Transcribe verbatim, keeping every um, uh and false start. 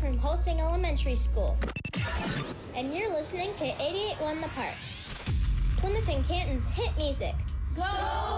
from Holsing Elementary School. And you're listening to eighty-eight point one The Park, Plymouth and Canton's hit music. Go!